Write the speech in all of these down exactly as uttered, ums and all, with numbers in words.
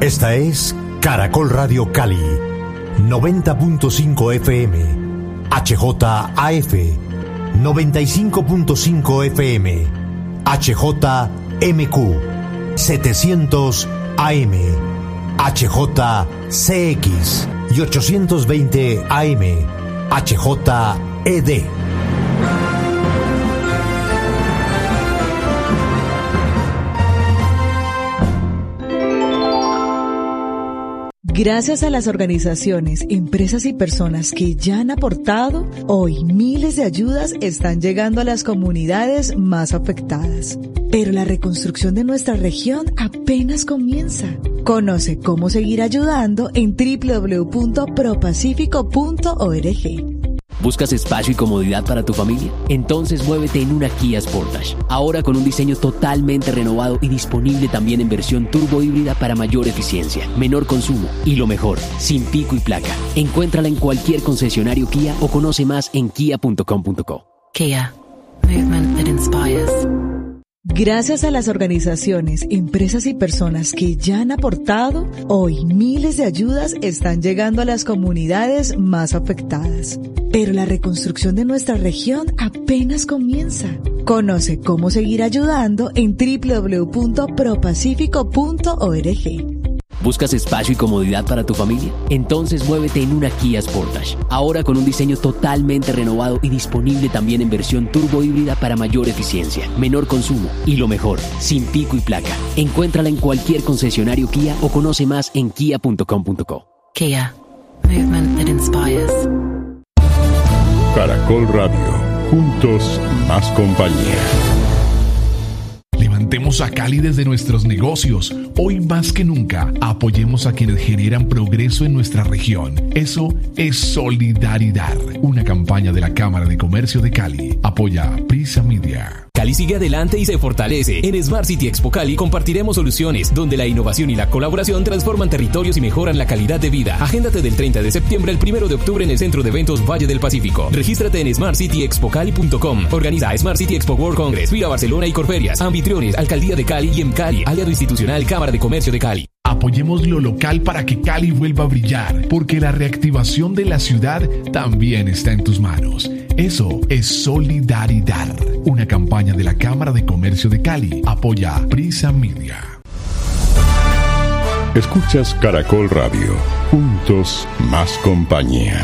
Esta es Caracol Radio Cali, noventa punto cinco F M, H J A F, noventa y cinco punto cinco F M, H J M Q, setecientos A M, H J C X y ochocientos veinte A M, H J E D. Gracias a las organizaciones, empresas y personas que ya han aportado, hoy miles de ayudas están llegando a las comunidades más afectadas. Pero la reconstrucción de nuestra región apenas comienza. Conoce cómo seguir ayudando en doble u doble u doble u punto propacífico punto org. ¿Buscas espacio y comodidad para tu familia? Entonces muévete en una Kia Sportage. Ahora con un diseño totalmente renovado y disponible también en versión turbo híbrida para mayor eficiencia, menor consumo y lo mejor, sin pico y placa. Encuéntrala en cualquier concesionario Kia o conoce más en kia punto com punto co. Kia. Movement that inspires. Gracias a las organizaciones, empresas y personas que ya han aportado, hoy miles de ayudas están llegando a las comunidades más afectadas. Pero la reconstrucción de nuestra región apenas comienza. Conoce cómo seguir ayudando en doble u doble u doble u punto propacífico punto org. ¿Buscas espacio y comodidad para tu familia? Entonces muévete en una Kia Sportage. Ahora con un diseño totalmente renovado y disponible también en versión turbo híbrida para mayor eficiencia, menor consumo y lo mejor, sin pico y placa. Encuéntrala en cualquier concesionario Kia o conoce más en kia punto com punto co. Kia. Movement that inspires. Caracol Radio. Juntos, más compañía. Levantemos a Cali desde nuestros negocios. Hoy más que nunca, apoyemos a quienes generan progreso en nuestra región. Eso es solidaridad. Una campaña de la Cámara de Comercio de Cali. Apoya Prisa Media. Cali sigue adelante y se fortalece. En Smart City Expo Cali compartiremos soluciones donde la innovación y la colaboración transforman territorios y mejoran la calidad de vida. Agéndate del treinta de septiembre al primero de octubre en el Centro de Eventos Valle del Pacífico. Regístrate en smart city expo cali punto com. Organiza Smart City Expo World Congress, Fira Barcelona y Corferias. Anfitriones, Alcaldía de Cali y EMCALI, aliado institucional Cámara de Comercio de Cali. Apoyemos lo local para que Cali vuelva a brillar, porque la reactivación de la ciudad también está en tus manos. Eso es solidaridad. Una campaña de la Cámara de Comercio de Cali. Apoya Prisa Media. Escuchas Caracol Radio. Juntos, más compañía.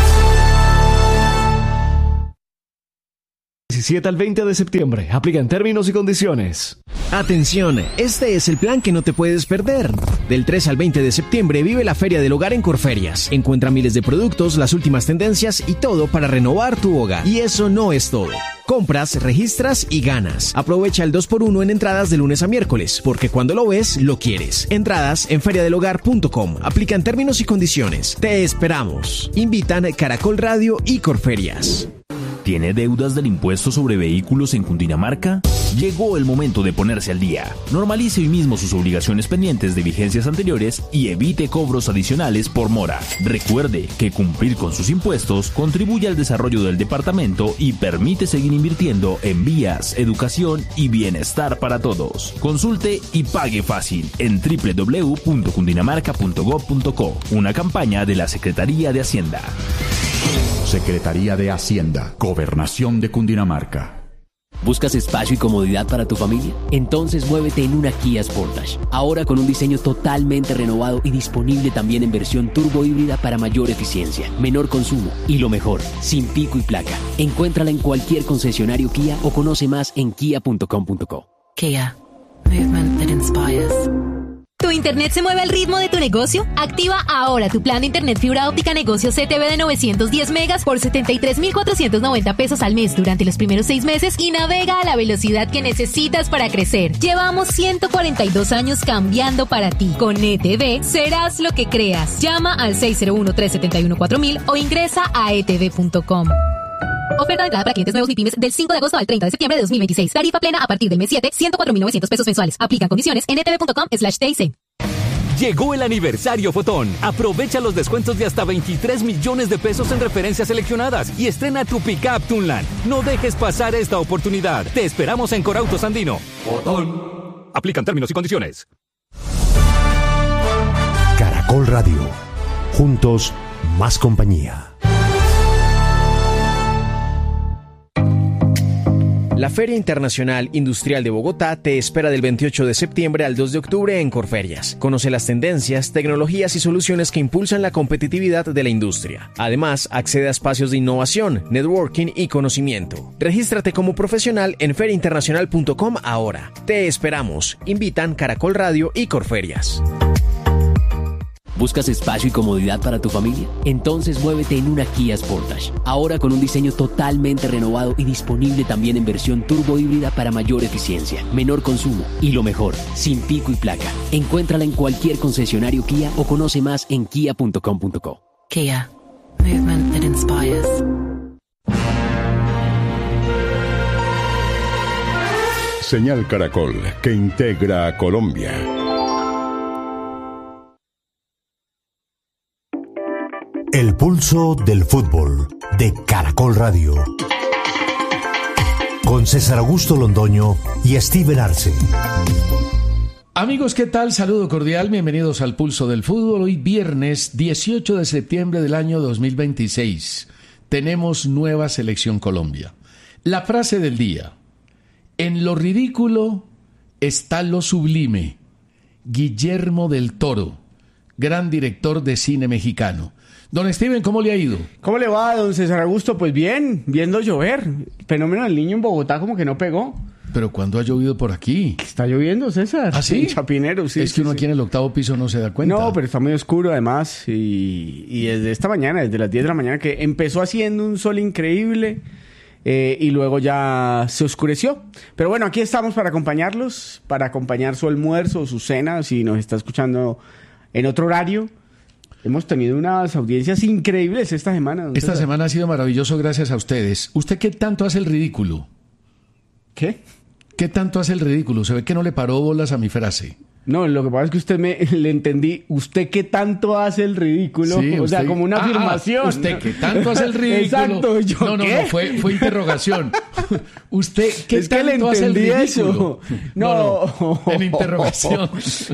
diecisiete al veinte de septiembre. Aplican términos y condiciones. Atención, este es el plan que no te puedes perder. Del tres al veinte de septiembre vive la Feria del Hogar en Corferias. Encuentra miles de productos, las últimas tendencias y todo para renovar tu hogar. Y eso no es todo. Compras, registras y ganas. Aprovecha el dos por uno en entradas de lunes a miércoles, porque cuando lo ves, lo quieres. Entradas en feria del hogar punto com. Aplican términos y condiciones. Te esperamos. Invitan Caracol Radio y Corferias. ¿Tiene deudas del impuesto sobre vehículos en Cundinamarca? Llegó el momento de ponerse al día. Normalice hoy mismo sus obligaciones pendientes de vigencias anteriores y evite cobros adicionales por mora. Recuerde que cumplir con sus impuestos contribuye al desarrollo del departamento y permite seguir invirtiendo en vías, educación y bienestar para todos. Consulte y pague fácil en doble u doble u doble u punto cundinamarca punto gob punto co. Una campaña de la Secretaría de Hacienda. Secretaría de Hacienda, Gobernación de Cundinamarca. ¿Buscas espacio y comodidad para tu familia? Entonces muévete en una Kia Sportage. Ahora con un diseño totalmente renovado y disponible también en versión turbo híbrida para mayor eficiencia, menor consumo y lo mejor, sin pico y placa. Encuéntrala en cualquier concesionario Kia o conoce más en kia punto com punto co. Kia. Movement that inspires. ¿Tu internet se mueve al ritmo de tu negocio? Activa ahora tu plan de internet fibra óptica negocio C T V de novecientos diez megas por setenta y tres mil cuatrocientos noventa pesos al mes durante los primeros seis meses y navega a la velocidad que necesitas para crecer. Llevamos ciento cuarenta y dos años cambiando para ti. Con E T V serás lo que creas. Llama al seis cero uno, tres siete uno, cuatro mil o ingresa a e t v punto com. Oferta de entrada para clientes nuevos y pymes del cinco de agosto al treinta de septiembre de dos mil veintiséis. Tarifa plena a partir del mes siete, ciento cuatro mil novecientos pesos mensuales. Aplican condiciones en e t v punto com slash t i c. Llegó el aniversario Fotón. Aprovecha los descuentos de hasta veintitrés millones de pesos en referencias seleccionadas y estrena tu pick-up Tunland. No dejes pasar esta oportunidad. Te esperamos en Corautos Andino. Fotón. Aplican términos y condiciones. Caracol Radio. Juntos, más compañía. La Feria Internacional Industrial de Bogotá te espera del veintiocho de septiembre al dos de octubre en Corferias. Conoce las tendencias, tecnologías y soluciones que impulsan la competitividad de la industria. Además, accede a espacios de innovación, networking y conocimiento. Regístrate como profesional en feria internacional punto com ahora. Te esperamos. Invitan Caracol Radio y Corferias. ¿Buscas espacio y comodidad para tu familia? Entonces muévete en una Kia Sportage. Ahora con un diseño totalmente renovado y disponible también en versión turbo híbrida para mayor eficiencia, menor consumo y lo mejor, sin pico y placa. Encuéntrala en cualquier concesionario Kia o conoce más en kia punto com punto co. Kia. Movement that inspires. Señal Caracol, que integra a Colombia. El pulso del fútbol de Caracol Radio. Con César Augusto Londoño y Steven Arce. Amigos, ¿qué tal? Saludo cordial, bienvenidos al Pulso del Fútbol. Hoy viernes dieciocho de septiembre del año dos mil veintiséis. Tenemos nueva Selección Colombia. La frase del día: en lo ridículo está lo sublime. Guillermo del Toro, gran director de cine mexicano. Don Steven, ¿cómo le ha ido? ¿Cómo le va, don César Augusto? Pues bien, viendo llover. El fenómeno del Niño en Bogotá como que no pegó. ¿Pero cuándo ha llovido por aquí? Está lloviendo, César. ¿Ah, sí? En Chapinero, sí. Es que sí, uno sí. aquí en el octavo piso no se da cuenta. No, pero está muy oscuro además. Y, y desde esta mañana, desde las diez de la mañana, que empezó haciendo un sol increíble eh, y luego ya se oscureció. Pero bueno, aquí estamos para acompañarlos, para acompañar su almuerzo o su cena, si nos está escuchando en otro horario. Hemos tenido unas audiencias increíbles esta semana. Esta César. semana ha sido maravilloso gracias a ustedes. ¿Usted qué tanto hace el ridículo? ¿Qué? ¿Qué tanto hace el ridículo? Se ve que no le paró bolas a mi frase. No, lo que pasa es que usted me le entendí. ¿Usted qué tanto hace el ridículo? Sí, o usted, sea, como una ah, afirmación. ¿Usted qué tanto hace el ridículo? Exacto. ¿Yo no, no, qué? no, fue, fue interrogación. ¿Usted qué es que tanto le hace el ridículo? Eso. No, no, no, en interrogación.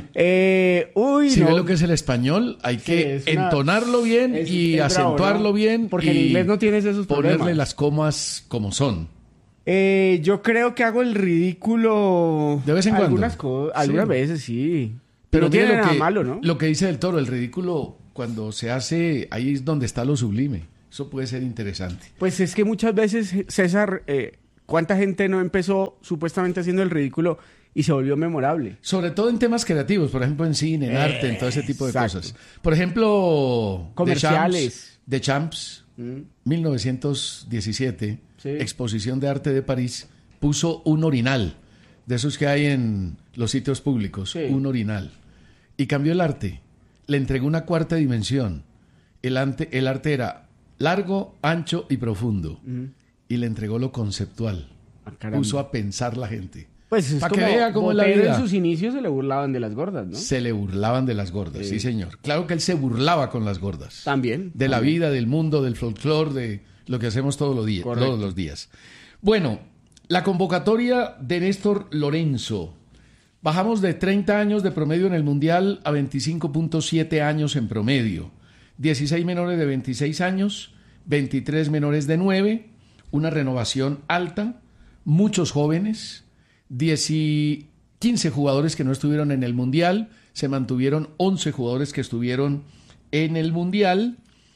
eh, uy, si no. ve lo que es el español, hay que sí, una, entonarlo bien es, y es acentuarlo bravo, ¿no? bien. Porque y en inglés no tienes esos ponerle problemas. las comas como son. Eh, yo creo que hago el ridículo de vez en cuando. Algunas, co- algunas sí. veces, sí. Pero no tiene lo nada que, malo, ¿no? Lo que dice del Toro, el ridículo cuando se hace, ahí es donde está lo sublime. Eso puede ser interesante. Pues es que muchas veces, César, eh, ¿cuánta gente no empezó supuestamente haciendo el ridículo y se volvió memorable? Sobre todo en temas creativos, por ejemplo en cine, en eh, arte, en todo ese tipo de exacto. cosas. Por ejemplo, comerciales. The Champs, mm. mil novecientos diecisiete, sí. Exposición de Arte de París, puso un orinal, de esos que hay en los sitios públicos, sí. un orinal. Y cambió el arte, le entregó una cuarta dimensión. El, ante, el arte era largo, ancho y profundo. Mm. Y le entregó lo conceptual. Ah, puso a pensar la gente. Pues es para como que vea cómo es la vida. En sus inicios se le burlaban de las gordas, ¿no? Se le burlaban de las gordas, sí. sí señor. Claro que él se burlaba con las gordas. También. De también. la vida, del mundo, del folclore, de lo que hacemos todos los días. Todos los días. Bueno, la convocatoria de Néstor Lorenzo. Bajamos de treinta años de promedio en el Mundial a veinticinco punto siete años en promedio. dieciséis menores de veintiséis años, veintitrés menores de nueve, una renovación alta, muchos jóvenes, diez y quince jugadores que no estuvieron en el Mundial, se mantuvieron once jugadores que estuvieron en el Mundial,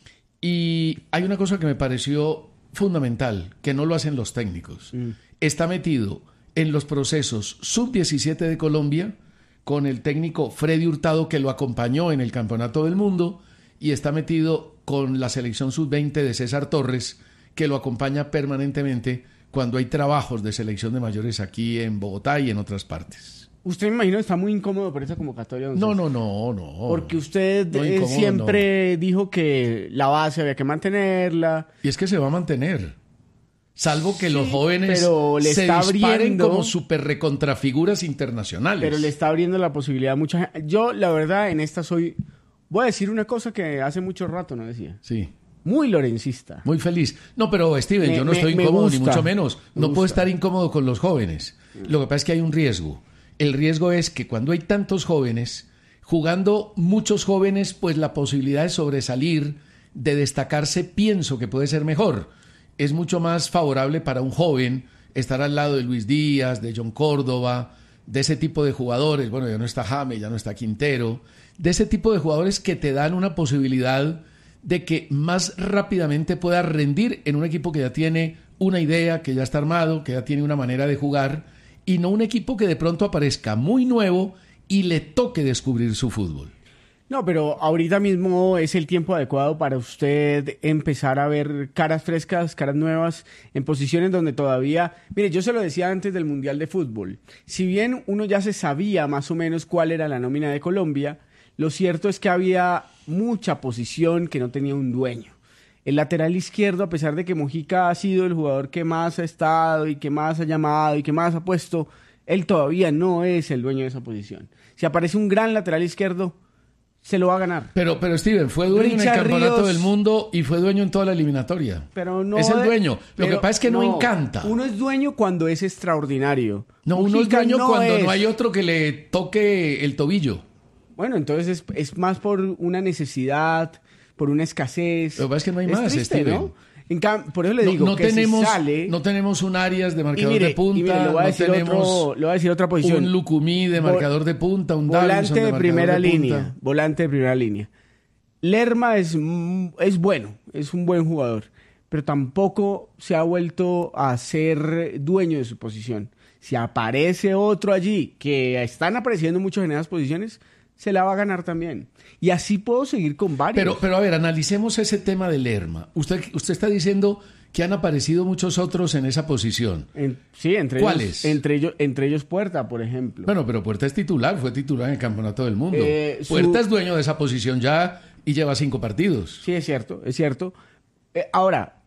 y hay una cosa que me pareció fundamental, que no lo hacen los técnicos. Mm. Está metido en los procesos sub diecisiete de Colombia, con el técnico Freddy Hurtado, que lo acompañó en el Campeonato del Mundo, y está metido con la selección sub veinte de César Torres, que lo acompaña permanentemente cuando hay trabajos de selección de mayores aquí en Bogotá y en otras partes. Usted, me imagino, está muy incómodo por esa convocatoria. No, no, no, no. Porque usted no, eh, incómodo, siempre no. dijo que la base había que mantenerla. Y es que se va a mantener. Salvo que sí, los jóvenes pero le se está disparen abriendo, como super recontrafiguras internacionales. Pero le está abriendo la posibilidad a mucha gente. Yo, la verdad, en esta soy... Voy a decir una cosa que hace mucho rato no decía. Sí. Muy lorencista. Muy feliz. No, pero Steven, me, yo no me, estoy me incómodo, gusta, ni mucho menos. No gusta. puedo estar incómodo con los jóvenes. Lo que pasa es que hay un riesgo. El riesgo es que cuando hay tantos jóvenes, jugando muchos jóvenes, pues la posibilidad de sobresalir, de destacarse, pienso que puede ser mejor. Es mucho más favorable para un joven estar al lado de Luis Díaz, de John Córdoba, de ese tipo de jugadores. Bueno, ya no está James, ya no está Quintero. De ese tipo de jugadores que te dan una posibilidad de que más rápidamente puedas rendir en un equipo que ya tiene una idea, que ya está armado, que ya tiene una manera de jugar, y no un equipo que de pronto aparezca muy nuevo y le toque descubrir su fútbol. No, pero ahorita mismo es el tiempo adecuado para usted empezar a ver caras frescas, caras nuevas, en posiciones donde todavía... Mire, yo se lo decía antes del Mundial de Fútbol. Si bien uno ya se sabía más o menos cuál era la nómina de Colombia, lo cierto es que había mucha posición que no tenía un dueño. El lateral izquierdo, a pesar de que Mojica ha sido el jugador que más ha estado y que más ha llamado y que más ha puesto, él todavía no es el dueño de esa posición. Si aparece un gran lateral izquierdo, se lo va a ganar. Pero, pero Steven, fue dueño Richard en el Campeonato Ríos, del Mundo y fue dueño en toda la eliminatoria. Pero no es el dueño. Lo pero, que pasa es que no, no encanta. Uno es dueño cuando es extraordinario. No, Mojica uno es dueño no cuando es. no hay otro que le toque el tobillo. Bueno, entonces es, es más por una necesidad, por una escasez. Lo que pasa es que no hay es más, triste, Steven. ¿no? En cam- por eso le no, digo no que tenemos, si sale... No tenemos un Arias de marcador mire, de punta, mire, le voy a no decir tenemos otro, le voy a decir otra posición. un Lucumí de marcador de punta, un volante Davinson de, de marcador primera de punta. línea, volante de primera línea. Lerma es, es bueno, es un buen jugador, pero tampoco se ha vuelto a ser dueño de su posición. Si aparece otro allí, que están apareciendo muchos en esas posiciones, se la va a ganar también. Y así puedo seguir con varios. Pero, pero a ver, analicemos ese tema de Lerma. Usted, usted está diciendo que han aparecido muchos otros en esa posición. En, sí, entre ¿Cuáles? ellos, entre ellos, entre ellos Puerta, por ejemplo. Bueno, pero Puerta es titular, fue titular en el Campeonato del Mundo. Eh, su... Puerta es dueño de esa posición ya y lleva cinco partidos. Sí, es cierto, es cierto. Eh, ahora,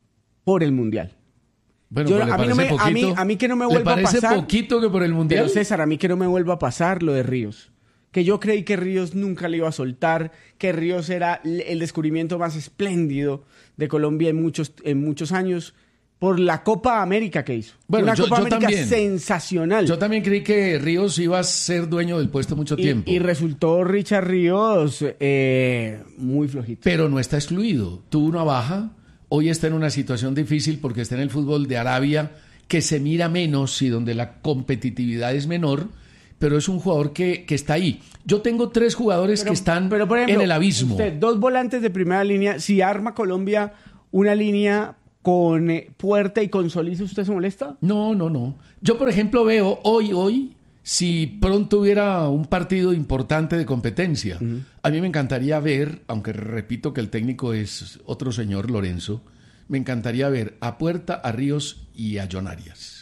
por el Mundial. Bueno, Yo, pues a, mí no me, a, mí, a mí que no me vuelva a pasar. ¿Le parece poquito que por el Mundial? Pero César, a mí que no me vuelva a pasar lo de Ríos. Que yo creí que Ríos nunca le iba a soltar, que Ríos era el descubrimiento más espléndido de Colombia en muchos, en muchos años, por la Copa América que hizo. Bueno, una yo, Copa yo América también. sensacional. Yo también creí que Ríos iba a ser dueño del puesto mucho y, tiempo. Y resultó Richard Ríos eh, muy flojito. Pero no está excluido. Tuvo una baja, hoy está en una situación difícil porque está en el fútbol de Arabia, que se mira menos y donde la competitividad es menor, pero es un jugador que, que está ahí. Yo tengo tres jugadores pero, que están pero por ejemplo, en el abismo. Usted, dos volantes de primera línea, si arma Colombia una línea con eh, Puerta y con Solís, ¿usted se molesta? No, no, no. Yo, por ejemplo, veo hoy, hoy, si pronto hubiera un partido importante de competencia, uh-huh. a mí me encantaría ver, aunque repito que el técnico es otro señor, Lorenzo, me encantaría ver a Puerta, a Ríos y a John Arias.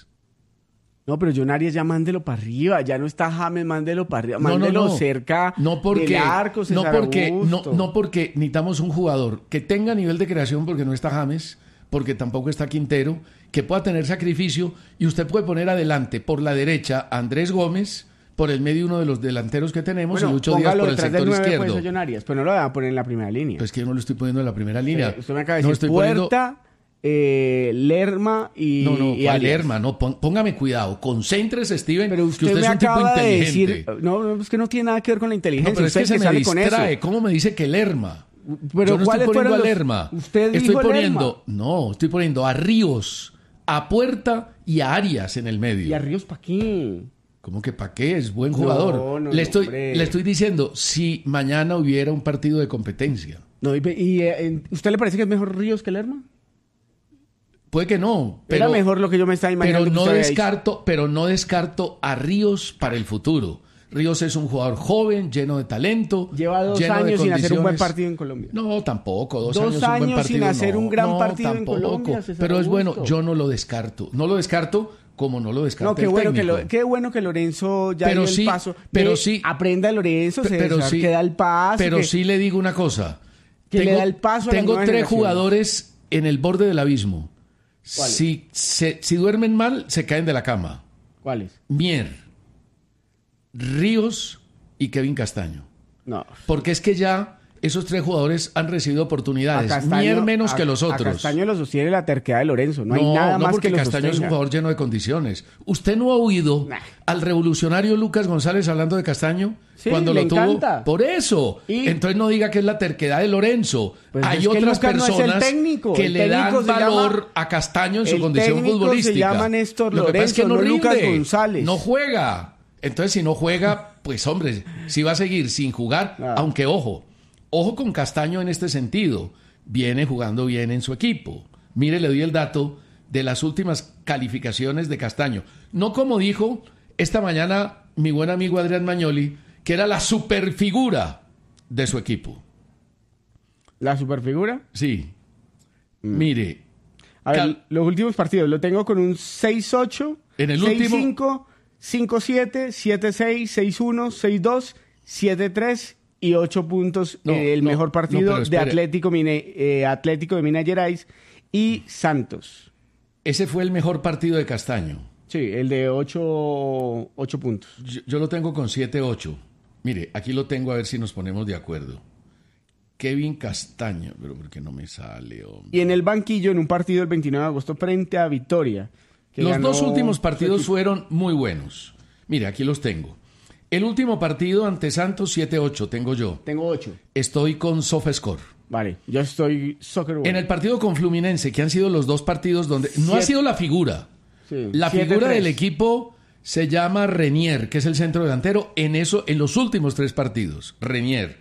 No, pero John Arias ya mándelo para arriba, ya no está James, mándelo para arriba, mándelo no, no, no. cerca no porque, del arco, no porque, no, no porque necesitamos un jugador que tenga nivel de creación, porque no está James, porque tampoco está Quintero, que pueda tener sacrificio, y usted puede poner adelante por la derecha a Andrés Gómez, por el medio uno de los delanteros que tenemos, bueno, y Lucho Díaz por el sector nueve, izquierdo. Pues, John Arias, pero no lo va a poner en la primera línea. Pues que yo no lo estoy poniendo en la primera línea. Eh, usted me acaba de no decir estoy Puerta... poniendo... Eh, Lerma y no no y ¿cuál Lerma? No, póngame cuidado, concéntrese, Steven, pero usted, que usted me es un tipo acaba de inteligente. decir, no, es que no tiene nada que ver con la inteligencia, no, pero usted es que, que se me distrae distrae. con eso. ¿Cómo me dice que Lerma? Pero yo no ¿cuáles estoy poniendo fueron a los... Lerma. Usted estoy dijo poniendo, Lerma. no, estoy poniendo a Ríos, a Puerta y a Arias en el medio. ¿Y a Ríos para qué? ¿Cómo que para qué? Es buen jugador. No, no, le, estoy, no, le estoy diciendo, si mañana hubiera un partido de competencia. No, y, y eh, ¿usted le parece que es mejor Ríos que Lerma? Puede que no, pero era mejor lo que yo me estaba imaginando. Pero no que descarto, pero no descarto a Ríos para el futuro. Ríos es un jugador joven, lleno de talento. Lleva dos lleno años de sin hacer un buen partido en Colombia. No, tampoco. Dos, dos años, años un buen partido, sin hacer no, un gran no, partido tampoco. en Colombia. Pero es bueno, yo no lo descarto. No lo descarto como no lo descarto. No, qué el bueno, que técnico. lo, qué bueno que Lorenzo ya pero dio sí, el paso. Pero de, sí. Aprenda Lorenzo, se pero sí, que da el paso. Pero que, sí le digo una cosa. Que tengo, le da el paso a Tengo las tres jugadores en el borde del abismo. ¿Cuáles? Si, se, si duermen mal, se caen de la cama. ¿Cuáles? Mier, Ríos y Kevin Castaño. No. Porque es que ya esos tres jugadores han recibido oportunidades, Castaño, Mier menos a, que los otros. A Castaño lo sostiene la terquedad de Lorenzo, no, no hay nada no, más porque que lo Castaño sostenga. es un jugador lleno de condiciones. ¿Usted no ha oído nah. al revolucionario Lucas González hablando de Castaño? Sí, cuando le lo tuvo. encanta. Por eso. ¿Y? Entonces no diga que es la terquedad de Lorenzo. Pues hay es que otras Lucas personas no es el técnico. que El le dan técnico se valor llama- a Castaño en su el condición técnico futbolística. se llama Néstor Lo que pasa es que Lorenzo, no no Lucas rinde, González. no juega. Entonces, si no juega, pues hombre, si va a seguir sin jugar, Ah. aunque ojo, ojo con Castaño en este sentido, viene jugando bien en su equipo. Mire, le doy el dato de las últimas calificaciones de Castaño. No como dijo esta mañana mi buen amigo Adrián Magnoli, que era la superfigura de su equipo. ¿La superfigura? Sí. Mm. Mire. A ver, Cal- los últimos partidos lo tengo con un seis ocho, en el seis último cinco, cinco siete, siete seis, seis uno, seis dos, siete tres y ocho puntos. No, eh, el no, mejor partido no, de espere. Atlético, Mine, eh, Atlético de Minas Gerais y Santos. Ese fue el mejor partido de Castaño. Sí, el de ocho puntos. Yo, yo lo tengo con siete ocho. Mire, aquí lo tengo a ver si nos ponemos de acuerdo. Kevin Castaño, pero ¿por qué no me sale, hombre? Y en el banquillo, en un partido el veintinueve de agosto frente a Victoria. que Los ganó dos últimos su partidos equipo. fueron muy buenos. Mire, aquí los tengo. El último partido ante Santos siete ocho, tengo yo. Tengo ocho. Estoy con SofaScore. Vale, yo estoy Soccer World. En el partido con Fluminense, que han sido los dos partidos donde no Siete- ha sido la figura. Sí, La siete figura tres. del equipo se llama Renier, que es el centro delantero en eso en los últimos tres partidos. Renier,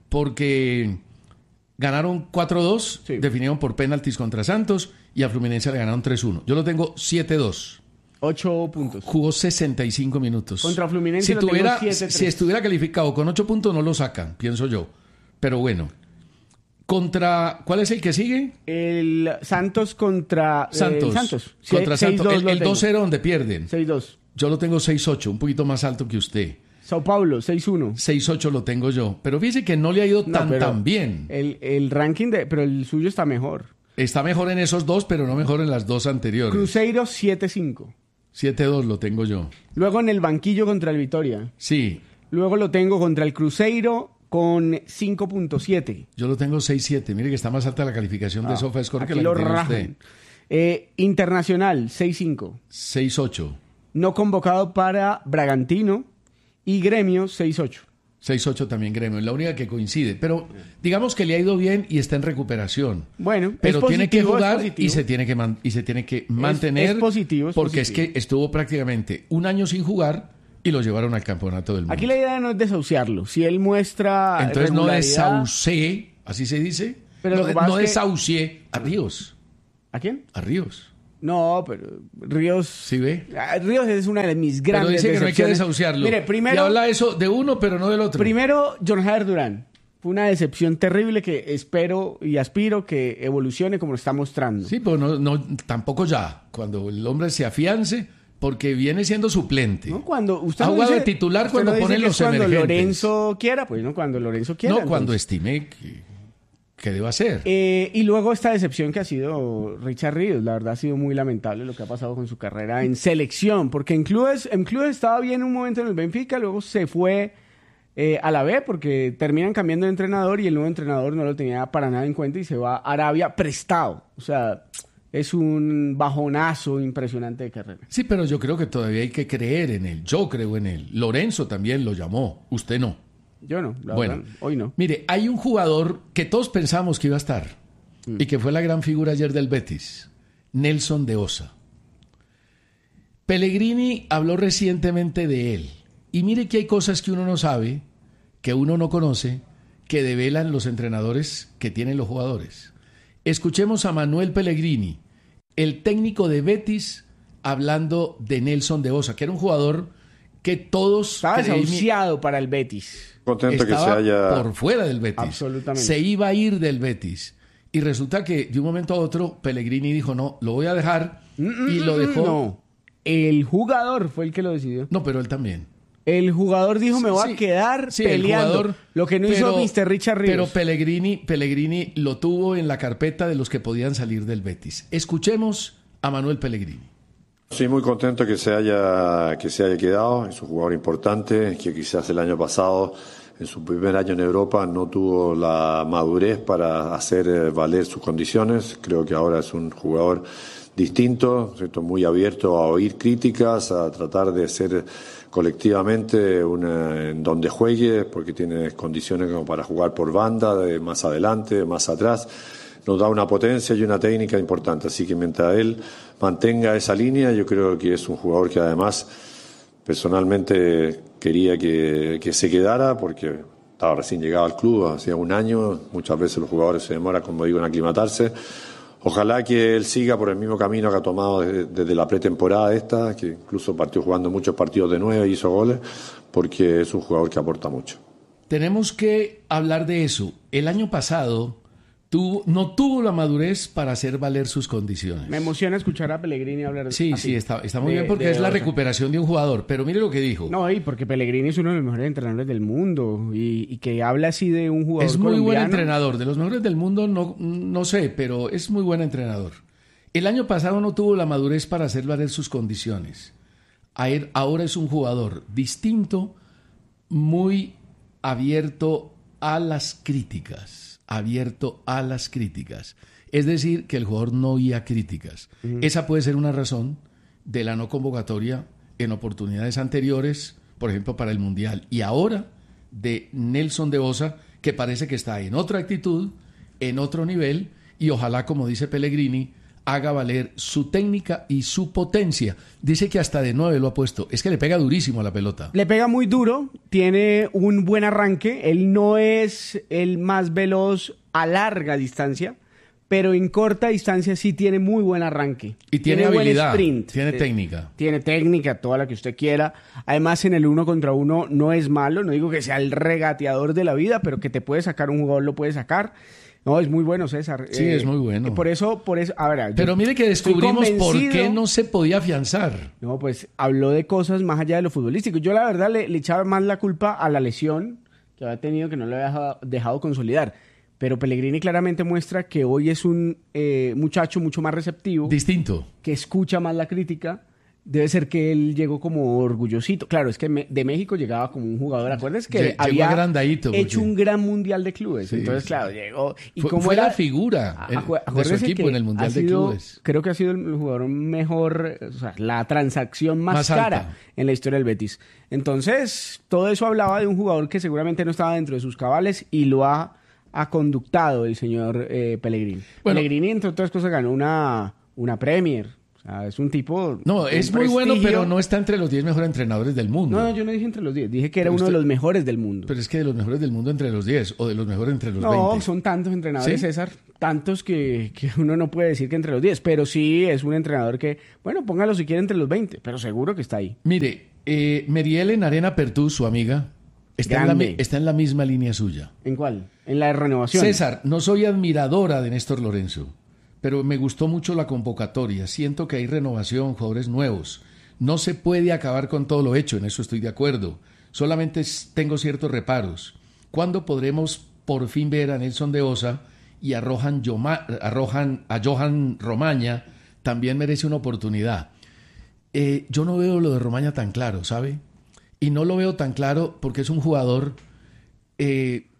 porque ganaron cuatro dos, Sí. definieron por penaltis contra Santos y a Fluminense le ganaron tres uno. Yo lo tengo siete dos. ocho puntos. Jugó sesenta y cinco minutos. Contra Fluminense si, lo tengo tuviera, siete tres. si estuviera calificado con ocho puntos no lo sacan, pienso yo. Pero bueno. Contra, ¿cuál es el que sigue? El Santos contra Santos. eh, Santos. Contra seis Santos. dos El, lo el tengo. dos cero donde pierden. seis dos. Yo lo tengo seis ocho, un poquito más alto que usted. Sao Paulo, seis uno. seis ocho lo tengo yo. Pero fíjese que no le ha ido No, tan pero tan bien. El, el ranking, de, pero el suyo está mejor. Está mejor en esos dos, pero no mejor en las dos anteriores. Cruzeiro siete cinco. siete dos lo tengo yo. Luego en el banquillo contra el Vitoria. Sí, Luego lo tengo contra el Cruzeiro con cinco punto siete. yo lo tengo seis siete. Mire que está más alta la calificación de Ah, SofaScore que aquí la lo que tiene rajan. usted. Eh, Internacional seis cinco. seis ocho. No convocado para Bragantino. Y Gremio seis ocho. seis ocho también Gremio, es la única que coincide. Pero digamos que le ha ido bien y está en recuperación. Bueno, Pero es tiene que positivo, es jugar positivo. y se tiene que, man- y se tiene que mantener. es positivo, es porque positivo. es que estuvo prácticamente un año sin jugar y lo llevaron al campeonato del mundo. Aquí la idea no es desahuciarlo. Si él muestra Entonces no regularidad- desahucié, así se dice. Pero no lo que pasa no es que- desahucié a Ríos. ¿A quién? A Ríos. No, pero Ríos... ¿Sí ve? Ah, Ríos es una de mis Pero grandes dice que no hay que decepciones. desahuciarlo. Mire, Y primero, habla eso de uno, pero no del otro. primero John Javier Durán. Fue una decepción terrible que espero y aspiro que evolucione como lo está mostrando. Sí, pero no, no, tampoco ya. Cuando el hombre se afiance, porque viene siendo suplente. ¿No? Cuando usted ha no jugado dice- de titular usted cuando no dice ponen que los es cuando emergentes. Lorenzo quiera, pues no, cuando Lorenzo quiera. No, cuando entonces. estime que, que deba ser. Eh, y luego esta decepción que ha sido Richard Ríos. La verdad ha sido muy lamentable lo que ha pasado con su carrera en selección, porque en clubes, en clubes estaba bien un momento en el Benfica, luego se fue eh, a la B porque terminan cambiando de entrenador y el nuevo entrenador no lo tenía para nada en cuenta y se va a Arabia prestado. O sea, es un bajonazo impresionante de carrera. Sí, pero yo creo que todavía hay que creer en él. Yo creo en él. Lorenzo también lo llamó. Usted no. Yo no, la Bueno, verdad, hoy no. Mire, hay un jugador que todos pensamos que iba a estar y que fue la gran figura ayer del Betis, Nelson de Osa. Pellegrini habló recientemente de él. Y mire que hay cosas que uno no sabe, que uno no conoce, que develan los entrenadores que tienen los jugadores. Escuchemos a Manuel Pellegrini, el técnico de Betis, hablando de Nelson de Osa, que era un jugador que todos... Estaba creí- desahuciado para el Betis. Contento que se estaba haya... por fuera del Betis. Absolutamente. Se iba a ir del Betis. Y resulta que de un momento a otro Pellegrini dijo, no, lo voy a dejar. Y lo dejó. No, el jugador fue el que lo decidió. No, pero él también. El jugador dijo, me voy Sí, a quedar sí, el peleando. jugador, lo que no hizo pero- mister Richard Ríos. Pero Pellegrini, Pellegrini lo tuvo en la carpeta de los que podían salir del Betis. Escuchemos a Manuel Pellegrini. Sí, muy contento que se haya que se haya quedado. Es un jugador importante que quizás el año pasado en su primer año en Europa no tuvo la madurez para hacer eh, valer sus condiciones. Creo que ahora es un jugador distinto, ¿cierto? Muy abierto a oír críticas, a tratar de ser colectivamente una, en donde juegue, porque tiene condiciones como para jugar por banda, de más adelante, más atrás. Nos da una potencia y una técnica importante, así que mientras él mantenga esa línea, yo creo que es un jugador que además personalmente quería que, que se quedara, porque estaba recién llegado al club, hacía un año, muchas veces los jugadores se demoran, como digo, en aclimatarse. Ojalá que él siga por el mismo camino que ha tomado desde, desde la pretemporada esta, que incluso partió jugando muchos partidos de nueve y hizo goles, porque es un jugador que aporta mucho. Tenemos que hablar de eso. El año pasado tuvo, no tuvo la madurez para hacer valer sus condiciones. Me emociona escuchar a Pellegrini hablar de Sí, así. sí, está, está muy De- bien porque de es la otra. recuperación de un jugador. Pero mire lo que dijo. No, y porque Pellegrini es uno de los mejores entrenadores del mundo y, y que habla así de un jugador Es muy buen colombiano. entrenador. De los mejores del mundo no, no sé, pero es muy buen entrenador. El año pasado no tuvo la madurez para hacer valer sus condiciones. Aer- Ahora es un jugador distinto, muy abierto a las críticas. Abierto a las críticas. Es decir, que el jugador no oía críticas. Ujú. Esa puede ser una razón de la no convocatoria en oportunidades anteriores, por ejemplo, para el Mundial. Y ahora de Nelson de Osa, que parece que está en otra actitud, en otro nivel, y ojalá, como dice Pellegrini, haga valer su técnica y su potencia. Dice que hasta de nueve lo ha puesto. Es que le pega durísimo a la pelota. Le pega muy duro, tiene un buen arranque. Él no es el más veloz a larga distancia, pero en corta distancia sí tiene muy buen arranque. Y tiene buen habilidad, sprint. tiene Eh, técnica. Tiene técnica, toda la que usted quiera. Además, en el uno contra uno no es malo. No digo que sea el regateador de la vida, pero que te puede sacar un jugador, lo puede sacar. No, es muy bueno, César. Sí, es muy bueno. y Por eso, por eso, a ver, yo Pero mire que estoy descubrimos por convencido- qué no se podía afianzar. No, pues habló de cosas más allá de lo futbolístico. Yo la verdad le, le echaba más la culpa a la lesión que había tenido, que no lo había dejado, dejado consolidar. Pero Pellegrini claramente muestra que hoy es un eh, muchacho mucho más receptivo. Distinto. Que escucha más la crítica. Debe ser que él llegó como orgullosito. Claro, es que me- de México llegaba como un jugador. ¿Acuerdas que Lle- llegó había agrandadito, porque- hecho un gran mundial de clubes? Sí, Entonces, sí. claro, llegó. Y Fue- como fue era la figura en- Acu- de su acuérdese equipo que en el Mundial ha de sido- Clubes. Creo que ha sido el jugador mejor, o sea, la transacción más, Más cara alta. en la historia del Betis. Entonces, todo eso hablaba de un jugador que seguramente no estaba dentro de sus cabales y lo ha, ha conductado el señor eh, Pellegrini. Bueno. Pellegrini, entre otras cosas, ganó una, una Premier. O sea, es un tipo... No, con es muy bueno, prestigio. pero no está entre los diez mejores entrenadores del mundo. No, yo no dije entre los diez, dije que era Pero uno de usted- los mejores del mundo. Pero es que de los mejores del mundo entre los diez o de los mejores entre los No, veinte. son tantos entrenadores, ¿Sí? César, tantos que, que uno no puede decir que entre los diez, pero sí es un entrenador que, bueno, póngalo si quiere entre los veinte, pero seguro que está ahí. Mire, eh, Merielen Arena Pertú, su amiga, está en, la, Grande. mi- está en la misma línea suya. ¿En cuál? En la de renovación. César, no soy admiradora de Néstor Lorenzo, pero me gustó mucho la convocatoria. Siento que hay renovación, jugadores nuevos. No se puede acabar con todo lo hecho, en eso estoy de acuerdo. Solamente s- tengo ciertos reparos. ¿Cuándo podremos por fin ver a Nelson de Osa y a Rohan, Yoma- a Rohan- a Johan Romaña? También merece una oportunidad. Eh, yo no veo lo de Romaña tan claro, ¿sabe? Y no lo veo tan claro porque es un jugador eh,